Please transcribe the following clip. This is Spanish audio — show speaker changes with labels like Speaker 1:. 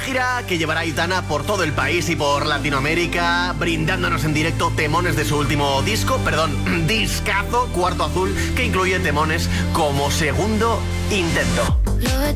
Speaker 1: gira que llevará a Aitana por todo el país y por Latinoamérica, brindándonos en directo temones de su último discazo, Cuarto Azul, que incluye temones como Segundo Intento.